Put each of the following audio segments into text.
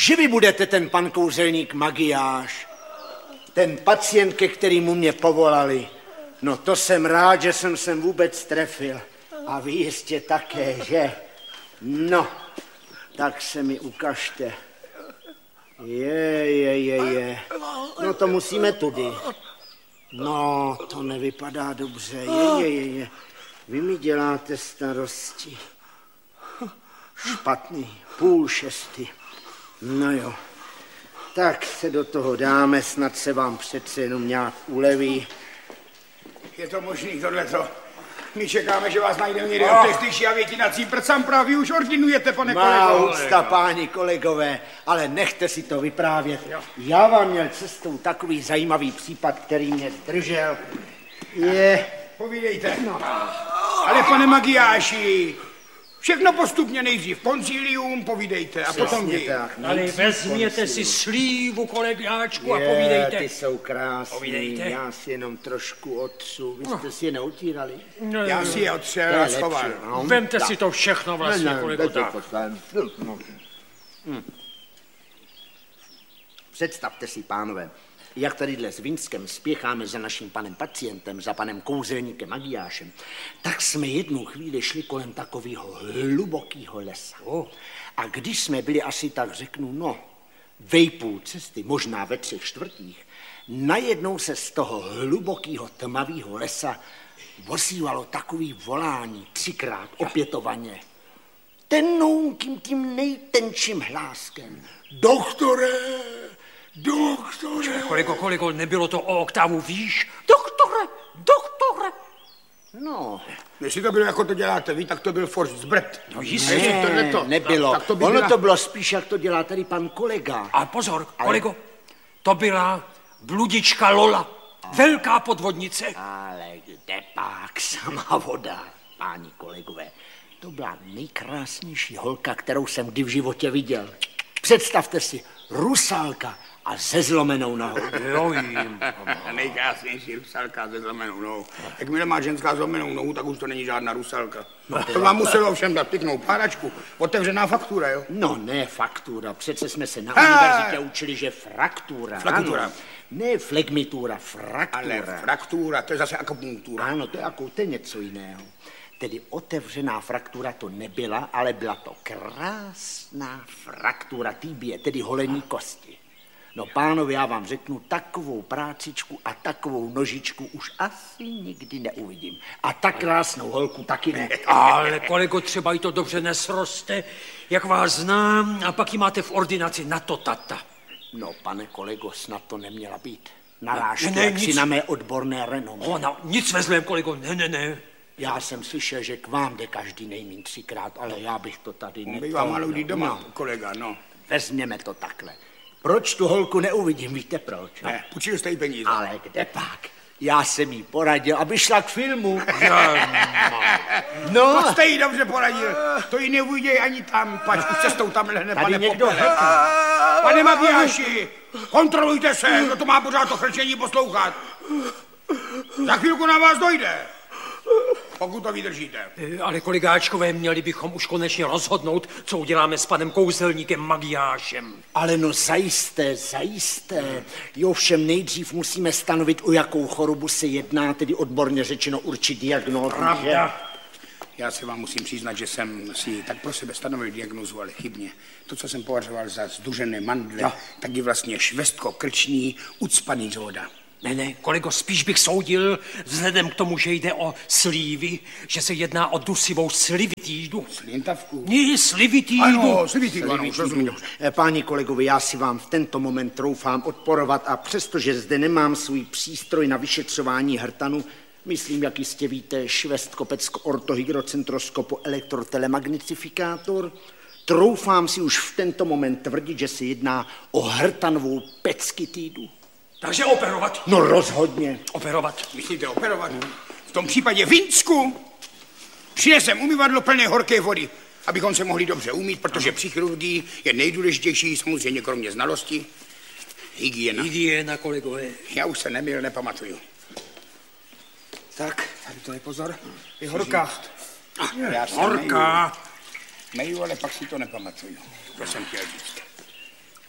že vy budete ten pan kouzelník Magiáš, ten pacient, ke kterému mě povolali. No to jsem rád, že jsem se vůbec trefil. A vy jistě také, že? No, tak se mi ukažte. Je. No to musíme tudy. No, to nevypadá dobře. Je. Vy mi děláte starosti. Špatný, 5:30. No jo. Tak se do toho dáme, snad se vám přece jenom nějak uleví. Je to možný tohleto? My čekáme, že vás najdeme někde optističí a větinací prcam právě už ordinujete, pane kolego. Má úcta, páni kolegové, ale nechte si to vyprávět. Já vám měl cestou takový zajímavý případ, který mě zdržel. Povídejte. No. Ale pane Magiáši, všechno postupně, nejdřív koncilium, povídejte a potom vy. Ale vezměte si slívu, kolegáčku, a povídejte. Ty jsou krásný, povídejte. Já si jenom trošku otřu, vy jste si je neutírali. Já si je otřel a schoval. Vemte si to všechno vlastně, kolego, tak. Představte si, pánové, jak tadyhle s Vinskem spěcháme za naším panem pacientem, za panem kouzelníkem Magiášem, tak jsme jednu chvíli šli kolem takového hlubokého lesa. A když jsme byli asi tak řeknu, vejpůl cesty, možná ve 3/4, najednou se z toho hlubokého tmavého lesa ozývalo takový volání 3krát opětovaně. Tenoukým tím nejtenčím hláskem. Doktore! Kolego, nebylo to o oktávu výš? Doktore! No. Jestli to bylo, jako to děláte vy, tak to byl forst zbrt. No jistě. Nebylo. Tak to by Ono to bylo spíš, jak to dělá tady pan kolega. A pozor, kolego, to byla bludička Lola. Velká podvodnice. Ale kde pak sama voda, páni kolegové. To byla nejkrásnější holka, kterou jsem kdy v životě viděl. Představte si, Rusálka a se zlomenou nohou. Nejkrásnější rusalka se zlomenou nohou. Jakmile má ženská zlomenou nohu, tak už to není žádná rusalka. To vám muselo všem dát pěknou páračku. Otevřená faktura, jo? No ne faktura, přece jsme se na univerzitě učili, že fraktura. Fraktura. Ano. Ne flegmitura, fraktura. Ale fraktura, to je zase akupunktura. Ano, to je něco jiného. Tedy otevřená fraktura to nebyla, ale byla to krásná fraktura tibie, tedy holení kosti. No pánové, já vám řeknu, takovou prácičku a takovou nožičku už asi nikdy neuvidím. A tak krásnou holku taky ne. Ale kolego, třeba jí to dobře nesroste, jak vás znám, a pak ji máte v ordinaci na to tata. No, pane kolego, snad to neměla být narážka, jak si na mé odborné renomé. Nic ve zlém, kolego, ne. Já jsem slyšel, že k vám jde každý nejmín 3krát, ale já bych to tady nepovedl. Bývá málo lidí doma, kolega, Vezměme to takhle. Proč tu holku neuvidím, víte proč? Ne, půjčil jste jí peníze. Ale kde pak? Já jsem jí poradil, aby šla k filmu. No. To jste jí dobře poradil. To jí neuviděj ani tam, pač už cestou tam lehne, pane Popele. Pane Magiáši, kontrolujte se, kdo to má pořád to chrčení poslouchat. Za chvilku na vás dojde. Pokud to vydržíte. Ale kolegáčkové, měli bychom už konečně rozhodnout, co uděláme s panem kouzelníkem Magiášem. Ale no zajisté. Jo, všem nejdřív musíme stanovit, o jakou chorobu se jedná, tedy odborně řečeno určit diagnózu. Pravda. Já se vám musím přiznat, že jsem si tak pro sebe stanovil diagnózu, ale chybně. To, co jsem považoval za zdužené mandle, tak je vlastně švestko-krční ucpaný zvoda. Ne, kolego, spíš bych soudil, vzhledem k tomu, že jde o slívy, že se jedná o dusivou slivitídu. Slintavku? Ne, slivitídu. Ano, slivitídu, ano, už rozumím. Páni kolegovi, já si vám v tento moment troufám odporovat a přestože zde nemám svůj přístroj na vyšetřování hrtanu, myslím, jak jistě víte, švestkopecko-ortohygrocentroskopo-elektrotelemagnifikátor, troufám si už v tento moment tvrdit, že se jedná o hrtanovou peckitídu. Takže operovat. No rozhodně. Operovat. Myslíte operovat? V tom případě Vinsku přinesem umyvadlo plné horké vody, abychom se mohli dobře umýt, protože při chirurgii je nejdůležitější, samozřejmě kromě znalosti, hygiena. Hygiena, kolegové. Já už se nepamatuju. Tak, tady to je pozor. Je horká. Horká. Meju, ale pak si to nepamatuju. To jsem chtěl říct.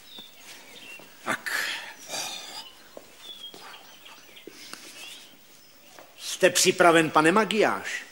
Jste připraven, pane Magiáš?